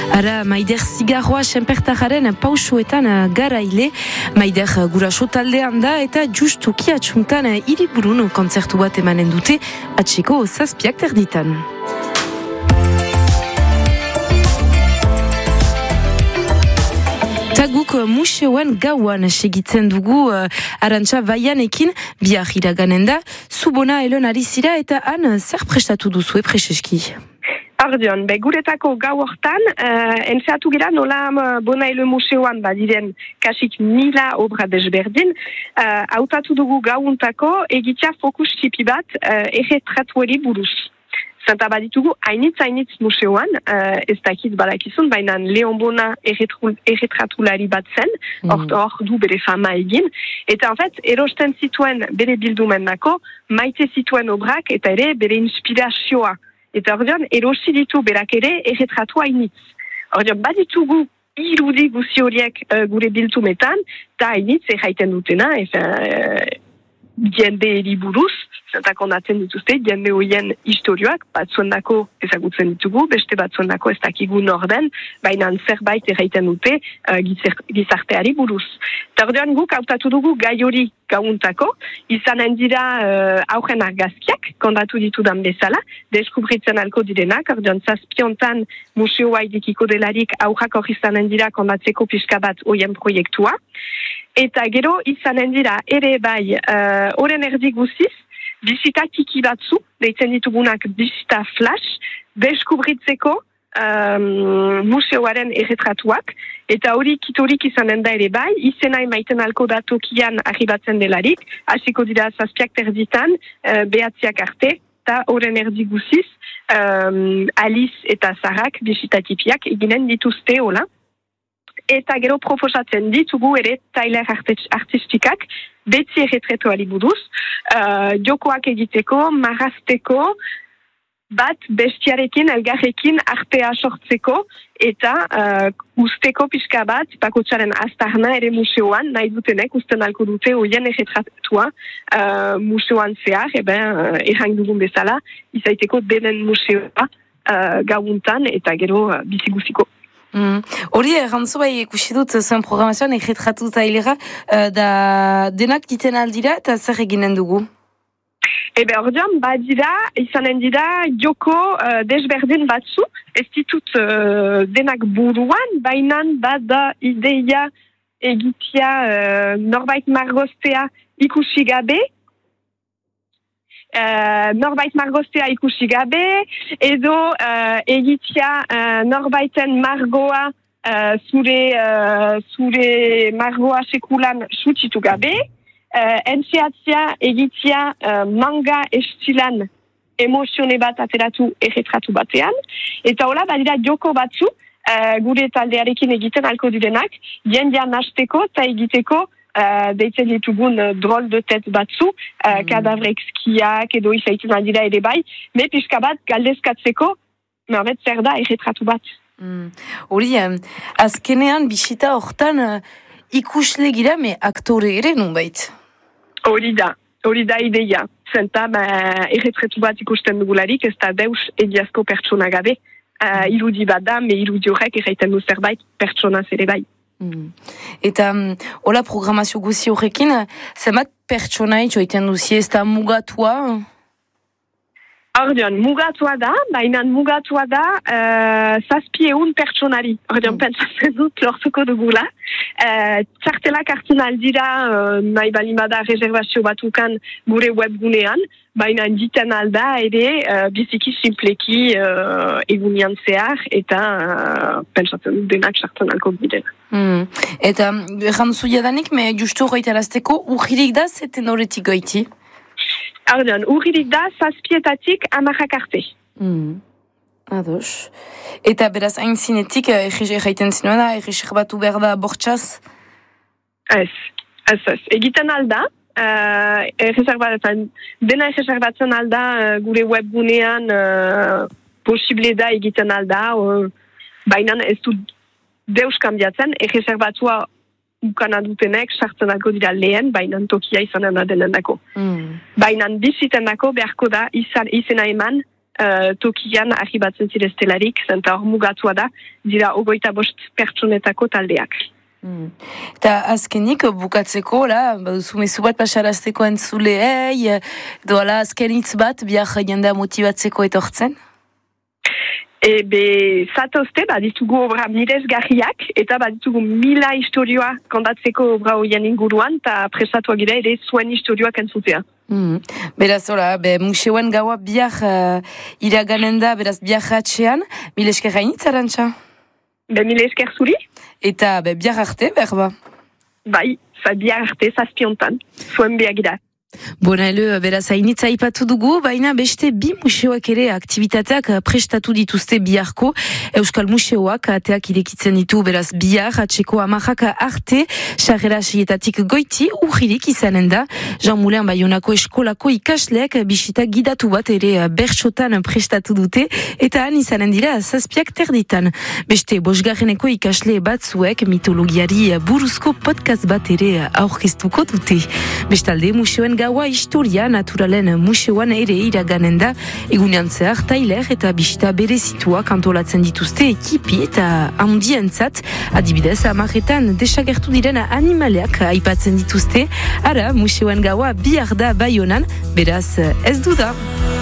Ara, Maider zigarroa senpertajaren pausuetan garaile. Maider guraso taldean da eta justuki atxuntan hiriburun kontzertu bat emanen dute atxeko 7:30. Guk museoan gauan segitzen dugu Arantxa Baianekin, bihar iraganen da, zubona elon ari zira eta han zer prestatu duzue preseski? Ardion, guretako gau hortan, entzeatu gira nola bona elo museoan badiren kasik 1000 obra desberdin, hautatu dugu gauntako egitea fokus tipi bat erretratueri buruz. Zenta baditugu hainitz museoan, ez dakit badakizun, baina Leon Bona erretratulari bat zen, hor du bere fama egin, eta en fait, erosten zituen bere bildumendako, maite zituen obrak eta ere bere inspirazioa. Eta ordean, erosi ditu berak ere erretratu hainitz. Ordean, baditugu irudi guzi horiek gure bildumetan, eta hainitz erraiten dutena, jende eriburuz, eta kondatzen dituzte, jende horien historioak, batzuen dako ezagutzen ditugu, beste batzuen dako ez dakigu norden, baina zerbait erraiten dute gizarteari buruz. Eta ordean guk hautatu dugu gai hori gauntako, izanen dira aurren argazkiak, kondatu ditudan bezala, deskubritzen alko direnak, ordean zazpiontan museoa idikiko delarik aurrak hori izanen dira kondatzeko pixka bat horien proiektua, eta gero izanen dira ere bai oren erdi guziz, bizita tiki batzu, deitzen ditugunak bizita flash, deskubritzeko museoaren erretratuak, eta hori kitorik izanen da ere bai, izena emaiten alko da tokian arribatzen delarik, hasiko dira 7:30, behatziak arte, eta oren erdi guziz, Alice eta Zarak bizita tipiak eginen dituzte hola. Eta gero proposatzen ditugu ere tailer artistikak beti erretratuari buruz, jokoak egiteko, marrazteko, bat bestiarekin, elgarrekin artea sortzeko, eta usteko pixka bat, bakotsaren aztarna ere museoan, nahi dutenek, usten alko dute hoien erretratua museoan zehar, errang dugun bezala, izaiteko denen museoa gauuntan, eta gero biziguziko. Hori, errantzu bai ikusi dut zuen programazioan erretratu tailera, da denak diten aldira eta zer eginen dugu? Ordean, badira, izanen dira joko desberdin batzu, ez ditut denak buruan, bainan bada ideia egitea norbait margoztea ikusi gabe, edo egitea norbaiten margoa zure margoa sekulan sutitu gabe, entzeatzea egitea manga estilan emozione bat ateratu erretratu batean, eta hola badira joko batzu gure taldearekin egiten alko direnak, jendean hasteko eta egiteko deitzen ditugun drol de tet batzu, kadavrek skiak edo izaiten aldira ere bai, me pixka bat galdezkatzeko, mermet zer da erretratu bat. Hori, azkenean bisita hortan ikusle gira, me aktore ere nunbait? Hori da ideia. Zenta, erretratu bat ikusten dugularik, ez da deus egiazko pertsona gabe, irudi bat da, me irudi horrek erraiten du zerbait pertsona zere bai. Eta hola programazio guzi horrekin, zenbat pertsonai joiten duzi ez da mugatua? Ordean, mugatua da, baina mugatua da 700 pertsonari. Ordean, pentsatzen dut lortuko dugula. Txartelak hartzen aldira, nahi balimada reservazio batukan gure webgunean, baina diten alda ere biziki simpleki egunean zehar, eta pentsatzen dut denak sartzen alko bidera. Eta errantzu jadanik, me justu gaitarazteko, urririk da zeten horretik gaiti? Ordean, urririk da 7:00 10:00 arte. Ados. Eta beraz, hain zinetik, jaiten zinuen da, erreserbatu behar da bortxaz? Ez. Egiten alda, dena erreserbatzen alda gure webgunean posible da egiten alda, baina ez du deus kanbiatzen, erreserbatua ukana dutenek, sartzen dako dira lehen, baina tokia izanen da denen dako. Baina biziten dako beharko da izena eman tokian arribatzen zireztelarik, zenta hor mugatua da, dira 25 pertsonetako taldeak. Eta azkenik bukatzeko, baduzu mezu bat pasarazteko entzuleei, doala azken hitz bat, biak jendea motibatzeko etortzen? Zatozte, ditugu obra miresgarriak, eta ditugu 1000 historioa kontatzeko obra horien inguruan, eta presatuak gira ere zuen historioak entzutea. Beraz, museoen gaua biak iraganen da, beraz biak atxean, mil esker hainitz, Arantxa? Mil esker zuri? Eta biak arte, berba? Bai, biak arte, zazpiontan, zuen biak gira. Bona, beraz, hainitza ipatu dugu, baina beste bi museoak ere aktivitateak prestatu dituzte biharko. Euskal Museoak ateak irekitzen ditu, beraz, bihar, atxeko amajak arte, sarrera seietatik goiti, urririk izanen da. Jean Moulin Baionako eskolako ikasleak bisita gidatu bat ere bertsotan prestatu dute, eta han izanen dira zazpiak terditan. Beste, bosgarreneko ikasle batzuek mitologiari buruzko podcast bat ere aurkeztuko dute. Bestalde, museoen gaua historia naturalen museoan ere iraganen da, egunean zehar tailer eta bisita berezituak antolatzen dituzte ekipi eta handientzat, adibidez amaretan desagertu diren animaleak aipatzen dituzte. Ara, museoen gaua bihar da Baionan, beraz ez du da.